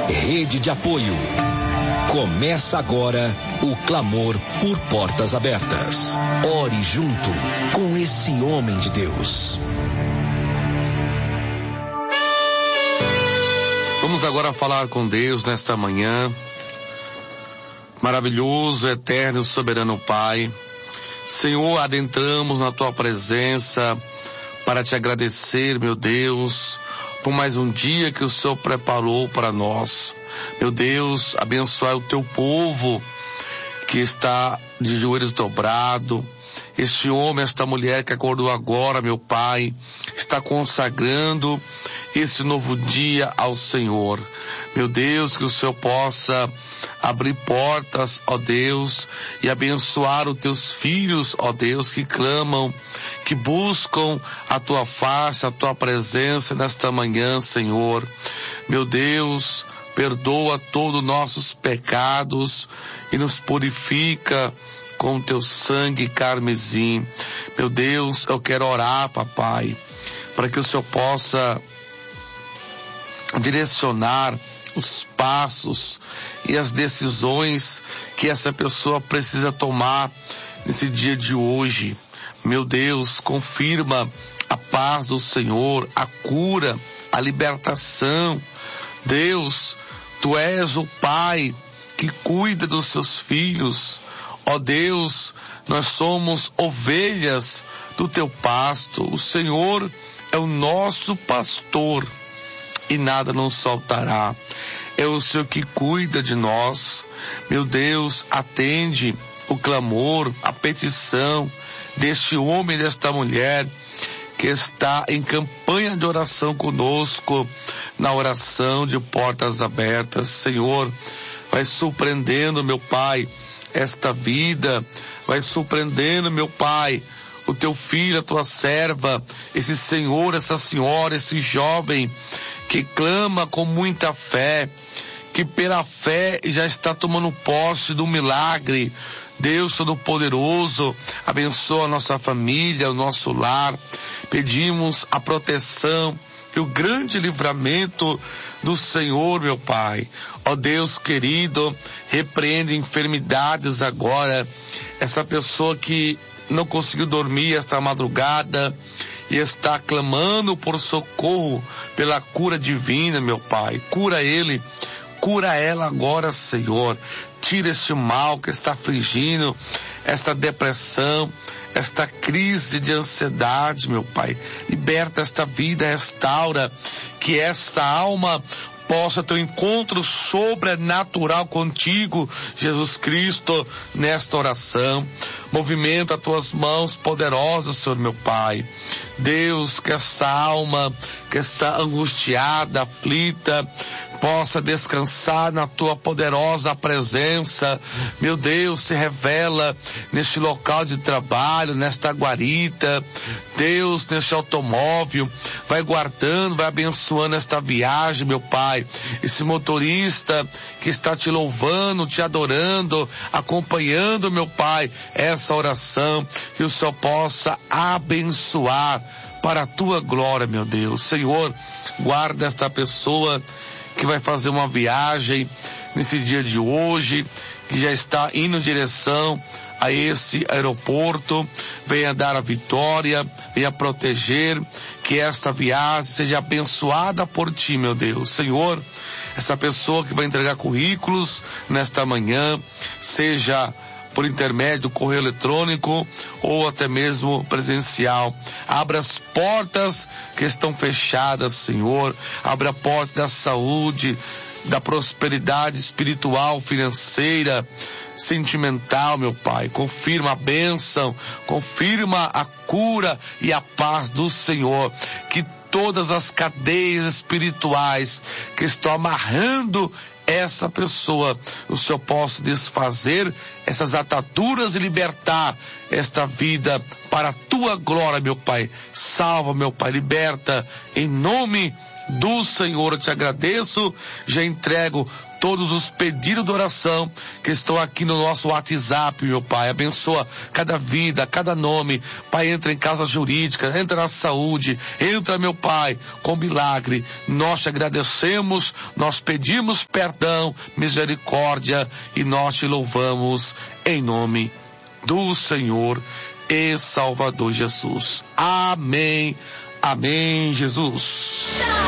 Rede de apoio. Começa agora o clamor por portas abertas. Ore junto com esse homem de Deus. Vamos agora falar com Deus nesta manhã. Maravilhoso, eterno, soberano Pai. Senhor, adentramos na Tua presença para Te agradecer, meu Deus, por mais um dia que o Senhor preparou para nós. Meu Deus, abençoai o Teu povo que está de joelhos dobrados. Este homem, esta mulher que acordou agora, meu Pai, está consagrando esse novo dia ao Senhor. Meu Deus, que o Senhor possa abrir portas, ó Deus, e abençoar os Teus filhos, ó Deus, que clamam, que buscam a Tua face, a Tua presença nesta manhã, Senhor. Meu Deus, perdoa todos os nossos pecados e nos purifica com o Teu sangue carmesim. Meu Deus, eu quero orar, papai, para que o Senhor possa direcionar os passos e as decisões que essa pessoa precisa tomar nesse dia de hoje. Meu Deus, confirma a paz do Senhor, a cura, a libertação. Deus, Tu és o Pai que cuida dos Seus filhos. Ó Deus, nós somos ovelhas do Teu pasto. O Senhor é o nosso pastor e nada nos faltará. É o Senhor que cuida de nós. Meu Deus, atende o clamor, a petição deste homem e desta mulher que está em campanha de oração conosco, na oração de portas abertas. Senhor, vai surpreendendo, meu Pai, esta vida, vai surpreendendo, meu Pai, o Teu filho, a Tua serva, esse senhor, essa senhora, esse jovem que clama com muita fé, que pela fé já está tomando posse do milagre. Deus Todo-Poderoso, abençoa a nossa família, o nosso lar. Pedimos a proteção e o grande livramento do Senhor, meu Pai. Ó Deus querido, repreende enfermidades agora. Essa pessoa que não conseguiu dormir esta madrugada e está clamando por socorro, pela cura divina, meu Pai. Cura ele, cura ela agora, Senhor. Tira este mal que está afligindo, esta depressão, esta crise de ansiedade, meu Pai. Liberta esta vida, restaura, que esta alma possa ter um encontro sobrenatural contigo, Jesus Cristo, nesta oração. Movimenta as Tuas mãos poderosas, Senhor, meu Pai. Deus, que essa alma que está angustiada, aflita, possa descansar na Tua poderosa presença. Meu Deus, se revela neste local de trabalho, nesta guarita. Deus, neste automóvel, vai guardando, vai abençoando esta viagem, meu Pai. Esse motorista que está Te louvando, Te adorando, acompanhando, meu Pai, essa oração, que o Senhor possa abençoar para a Tua glória, meu Deus. Senhor, guarda esta pessoa que vai fazer uma viagem nesse dia de hoje, que já está indo em direção a esse aeroporto. Venha dar a vitória, venha proteger, que esta viagem seja abençoada por Ti, meu Deus. Senhor, essa pessoa que vai entregar currículos nesta manhã, seja por intermédio do correio eletrônico ou até mesmo presencial. Abra as portas que estão fechadas, Senhor. Abra a porta da saúde, da prosperidade espiritual, financeira, sentimental, meu Pai. Confirma a bênção, confirma a cura e a paz do Senhor. Que todas as cadeias espirituais que estão amarrando essa pessoa, o Senhor possa desfazer essas ataduras e libertar esta vida para a Tua glória, meu Pai. Salva, meu Pai, liberta em nome do Senhor. Eu te agradeço, já entrego todos os pedidos de oração que estão aqui no nosso WhatsApp, meu Pai. Abençoa cada vida, cada nome. Pai, entra em causa jurídica, entra na saúde, entra, meu Pai, com milagre. Nós te agradecemos, nós pedimos perdão, misericórdia e nós te louvamos em nome do Senhor e Salvador Jesus. Amém. Amém, Jesus.